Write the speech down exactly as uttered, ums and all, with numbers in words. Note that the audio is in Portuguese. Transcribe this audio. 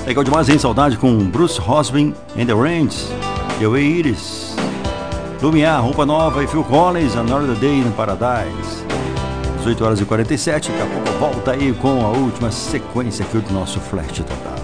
Legal demais, hein? Saudade com Bruce Hosbin and the Range, The Way It Is, Lumiar, Roupa Nova e Phil Collins, Another Day in Paradise. dezoito horas e quarenta e sete, daqui a pouco eu volto aí com a última sequência aqui do nosso Flash Total.